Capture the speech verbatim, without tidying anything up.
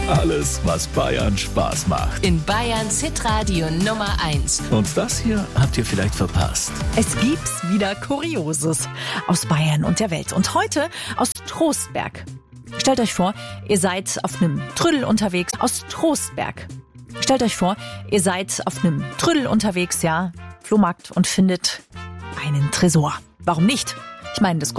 Alles, was Bayern Spaß macht. In Bayerns Hitradio Nummer eins. Und das hier habt ihr vielleicht verpasst. Es gibt's wieder Kurioses aus Bayern und der Welt. Und heute aus Trostberg. Stellt euch vor, ihr seid auf einem Trödel unterwegs aus Trostberg. Stellt euch vor, ihr seid auf einem Trödel unterwegs, ja, Flohmarkt, und findet einen Tresor. Warum nicht? Ich meine, das